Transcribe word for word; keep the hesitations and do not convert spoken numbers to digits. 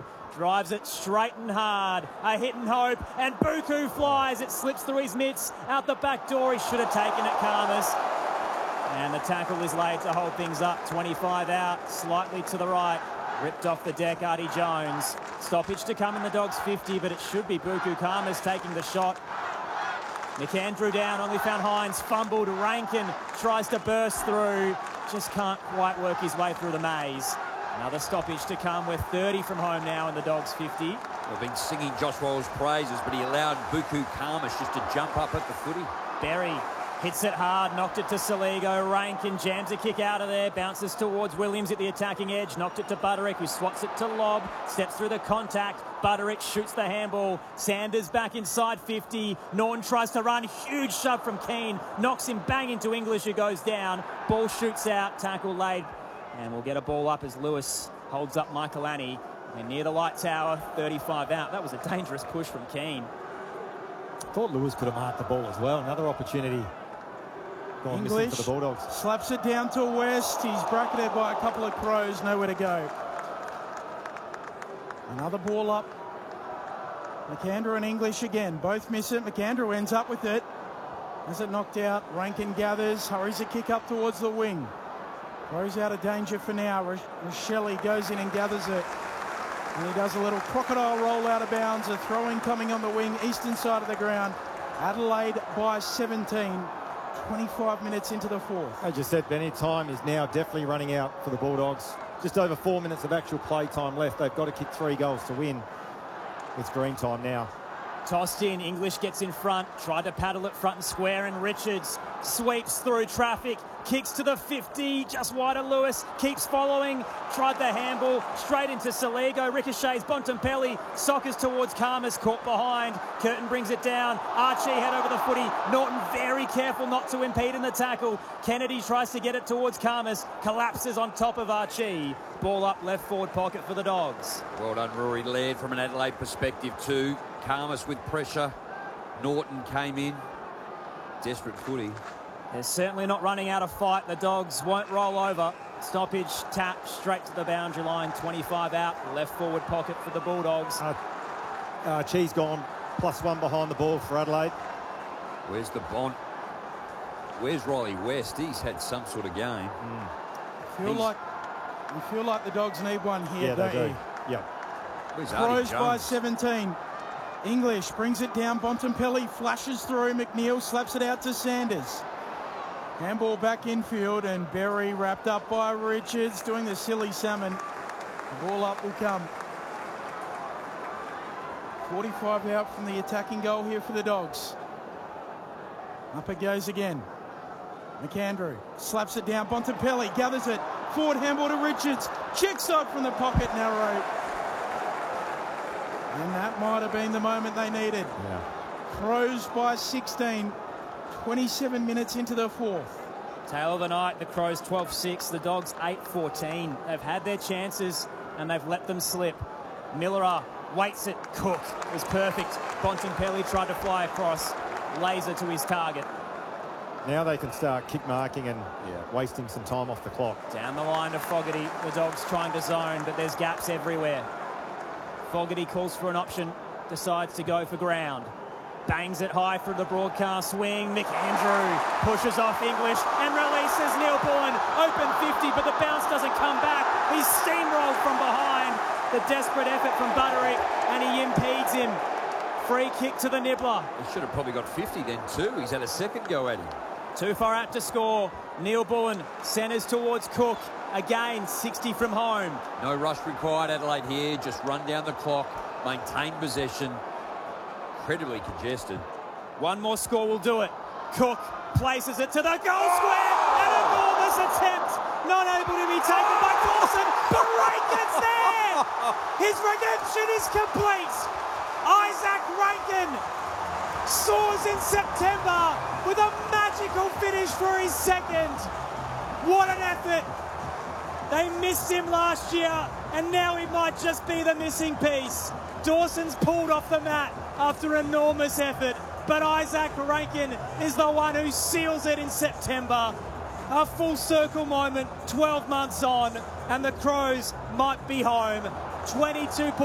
tackle. Drives it straight and hard. A hit and hope, and Buku flies. It slips through his mitts. Out the back door. He should have taken it, Khamis. And the tackle is laid to hold things up. twenty-five out, slightly to the right. Ripped off the deck, Artie Jones. Stoppage to come in the Dogs fifty, but it should be Buku Khamis taking the shot. McAndrew down, only found Hines. Fumbled. Rankin tries to burst through. Just can't quite work his way through the maze. Another stoppage to come. We're thirty from home now in the Dogs fifty. We've been singing Josh Worrell's praises, but he allowed Buku Khamis just to jump up at the footy. Berry hits it hard, knocked it to Saligo. Rankin jams a kick out of there, bounces towards Williams at the attacking edge, knocked it to Butterick, who swats it to Lobb, steps through the contact. Butterick shoots the handball. Sanders back inside fifty. Norton tries to run, huge shove from Keane, knocks him bang into English, who goes down. Ball shoots out, tackle laid, and we'll get a ball up as Lewis holds up Michael Annie. And near the light tower, thirty-five out. That was a dangerous push from Keane. Thought Lewis could have marked the ball as well. Another opportunity gone missing for the Bulldogs. Slaps it down to West. He's bracketed by a couple of Crows. Nowhere to go. Another ball up. McAndrew and English again. Both miss it. McAndrew ends up with it. Has it knocked out. Rankin gathers. Hurries a kick up towards the wing. Throws out of danger for now. Rochelle goes in and gathers it. And he does a little crocodile roll out of bounds. A throw-in coming on the wing, eastern side of the ground. Adelaide by seventeen. twenty-five minutes into the fourth. As you said, Benny, time is now definitely running out for the Bulldogs. Just over four minutes of actual play time left. They've got to kick three goals to win. It's green time now. Tossed in, English gets in front, tried to paddle it front and square, and Richards sweeps through traffic, kicks to the fifty, just wide of Lewis, keeps following, tried the handball, straight into Saligo, ricochets Bontempelli, soccers towards Khamis, caught behind, Curtin brings it down, Archie head over the footy, Norton very careful not to impede in the tackle, Kennedy tries to get it towards Khamis, collapses on top of Archie, ball up left forward pocket for the Dogs. Well done, Rory Laird, from an Adelaide perspective too. Khamis with pressure. Norton came in. Desperate footy. They're certainly not running out of fight. The Dogs won't roll over. Stoppage, tap, straight to the boundary line. twenty-five out, left forward pocket for the Bulldogs. Uh, uh, Cheese gone, plus one behind the ball for Adelaide. Where's the Bont? Where's Riley West? He's had some sort of game. Mm. Feel like, you feel like the Dogs need one here, yeah, don't they do. you? Yep. Crows by seventeen. English brings it down. Bontempelli flashes through. McNeil slaps it out to Sanders. Handball back infield, and Berry wrapped up by Richards doing the silly salmon. The ball up will come. forty-five out from the attacking goal here for the Dogs. Up it goes again. McAndrew slaps it down. Bontempelli gathers it. Forward handball to Richards. Checks up from the pocket, narrow. And that might have been the moment they needed. Yeah. Crows by sixteen. twenty-seven minutes into the fourth. Tail of the night, the Crows twelve six, the Dogs eight fourteen. They've had their chances and they've let them slip. Miller waits it. Cook was perfect. Bontempelli tried to fly across. Laser to his target. Now they can start kick marking and yeah, wasting some time off the clock. Down the line to Fogarty. The Dogs trying to zone, but there's gaps everywhere. Fogarty calls for an option, decides to go for ground. Bangs it high for the broadcast swing. McAndrew pushes off English and releases Neil Bullen. Open fifty, but the bounce doesn't come back. He's steamrolled from behind. The desperate effort from Butterick, and he impedes him. Free kick to the nibbler. He should have probably got fifty then too. He's had a second go at him. Too far out to score. Neil Bullen centres towards Cook. Again, sixty from home. No rush required, Adelaide here. Just run down the clock, maintain possession. Incredibly congested. One more score will do it. Cook places it to the goal square. An enormous attempt. Not able to be taken by Dawson. But Rankin's there. His redemption is complete. Isaac Rankin soars in September with a magical finish for his second. What an effort. They missed him last year, and now he might just be the missing piece. Dawson's pulled off the mat after enormous effort, but Isaac Rankin is the one who seals it in September. A full circle moment, twelve months on, and the Crows might be home. twenty-two points.